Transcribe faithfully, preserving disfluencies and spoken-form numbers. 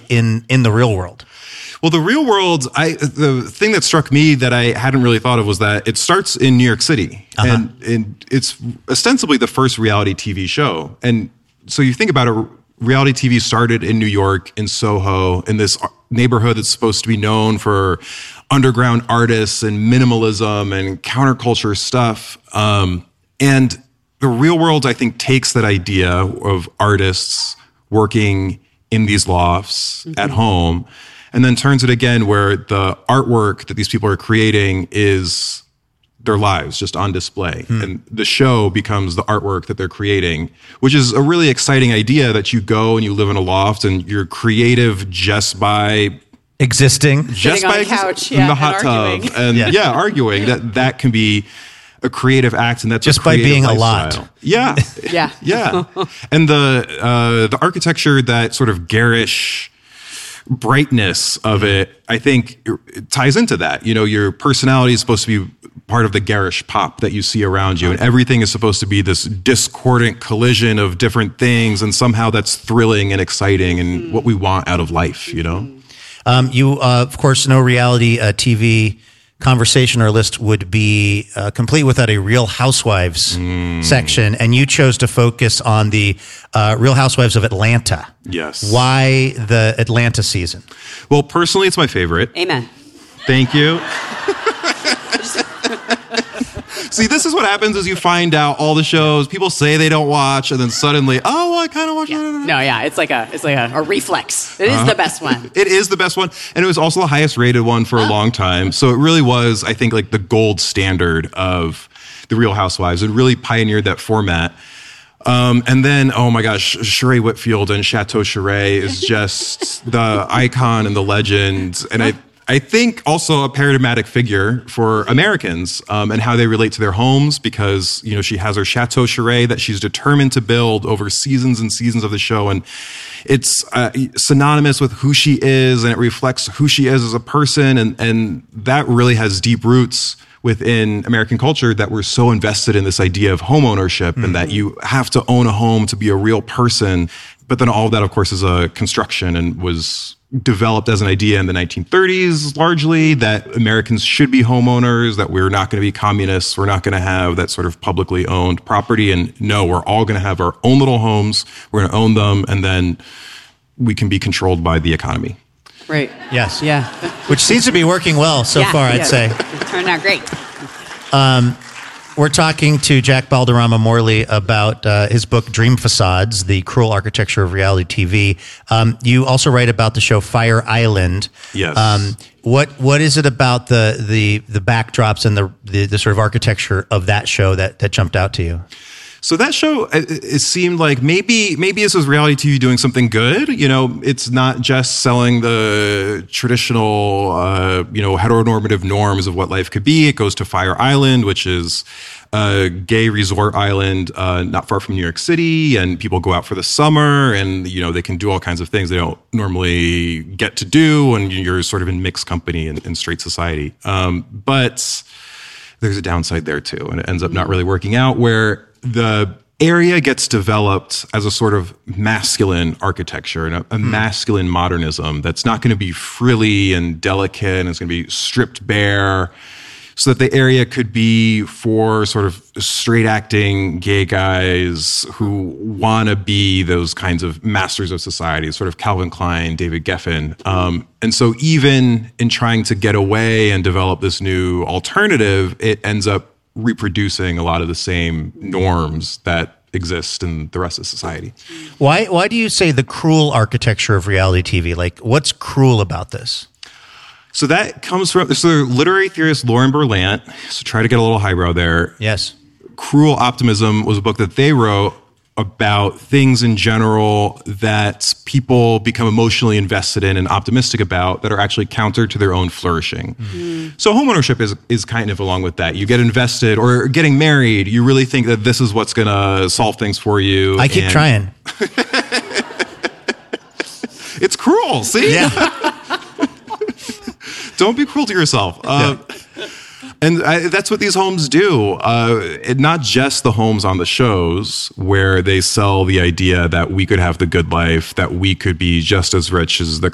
in, in the real world? Well, the real world, I the thing that struck me that I hadn't really thought of was that it starts in New York City. Uh-huh. And, and it's ostensibly the first reality T V show. And so you think about it, reality T V started in New York, in Soho, in this neighborhood that's supposed to be known for underground artists and minimalism and counterculture stuff. Um, and the real world, I think, takes that idea of artists working in these lofts mm-hmm. at home, and then turns it again where the artwork that these people are creating is their lives just on display. Hmm. And the show becomes the artwork that they're creating, which is a really exciting idea that you go and you live in a loft and you're creative just by existing, just Sitting by on a couch, exi- in yeah, the hot and tub arguing. and Yeah. yeah, arguing that that can be a creative act, and that's just a by creative being a lifestyle. lot. Yeah. Yeah. Yeah. And the uh, the architecture, that sort of garish brightness of it, I think it ties into that. You know, your personality is supposed to be part of the garish pop that you see around you, and everything is supposed to be this discordant collision of different things, and somehow that's thrilling and exciting and what we want out of life, you know? Um, you, uh, of course, know reality uh, T V conversation or list would be uh, complete without a Real Housewives mm. section, and you chose to focus on the uh, Real Housewives of Atlanta. Yes. Why the Atlanta season? Well, personally, it's my favorite. Amen. Thank you. See, this is what happens is you find out all the shows people say they don't watch, and then suddenly, oh, well, I kind of watch Yeah. that. No, yeah, it's like a it's like a, a reflex. It is Uh-huh. the best one. It is the best one, and it was also the highest rated one for a long time. So it really was, I think, like the gold standard of the Real Housewives. It really pioneered that format. Um, and then, oh my gosh, Sheree Whitfield and Chateau Sheree is just the icon and the legend. And I, I think also a paradigmatic figure for Americans um, and how they relate to their homes, because, you know, she has her Chateau Sheree that she's determined to build over seasons and seasons of the show. And it's uh, synonymous with who she is, and it reflects who she is as a person. And, and that really has deep roots within American culture, that we're so invested in this idea of home ownership mm-hmm. and that you have to own a home to be a real person. But then all of that, of course, is a construction and was developed as an idea in the nineteen thirties, largely, that Americans should be homeowners, that we're not going to be communists, we're not going to have that sort of publicly owned property. And no, we're all going to have our own little homes, we're going to own them, and then we can be controlled by the economy. Right. Yes. Yeah. Which seems to be working well so yeah, far, I'd yeah. say. It turned out great. Um, we're talking to Jack Balderrama Morley about uh, his book, Dream Facades, The Cruel Architecture of Reality T V. Um, you also write about the show Fire Island. Yes. Um, what What is it about the the the backdrops and the, the, the sort of architecture of that show that, that jumped out to you? So that show, it, it seemed like maybe maybe this was reality T V doing something good. You know, it's not just selling the traditional, uh, you know, heteronormative norms of what life could be. It goes to Fire Island, which is a gay resort island uh, not far from New York City, and people go out for the summer, and you know they can do all kinds of things they don't normally get to do, and you're sort of in mixed company in, in straight society. Um, but there's a downside there too, and it ends up not really working out, where the area gets developed as a sort of masculine architecture and a, a mm. masculine modernism that's not going to be frilly and delicate, and it's going to be stripped bare, so that the area could be for sort of straight acting gay guys who want to be those kinds of masters of society, sort of Calvin Klein, David Geffen. Um, and so even in trying to get away and develop this new alternative, it ends up reproducing a lot of the same norms that exist in the rest of society. Why Why do you say the cruel architecture of reality T V? Like, what's cruel about this? So that comes from, so literary theorist Lauren Berlant, so try to get a little highbrow there. Yes. Cruel Optimism was a book that they wrote about things in general that people become emotionally invested in and optimistic about that are actually counter to their own flourishing. Mm-hmm. So homeownership is is kind of along with that. You get invested, or getting married, you really think that this is what's going to solve things for you. I keep and trying. It's cruel, see? Yeah. Don't be cruel to yourself. Uh, yeah. And I, that's what these homes do. Uh, it, not just the homes on the shows where they sell the idea that we could have the good life, that we could be just as rich as the